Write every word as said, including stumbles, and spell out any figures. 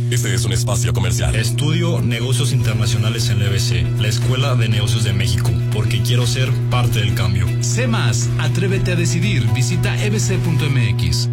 Este es un espacio comercial. Estudio negocios internacionales en la E B C, la Escuela de Negocios de México, porque quiero ser parte del cambio. Sé más, atrévete a decidir. Visita e b c punto m x.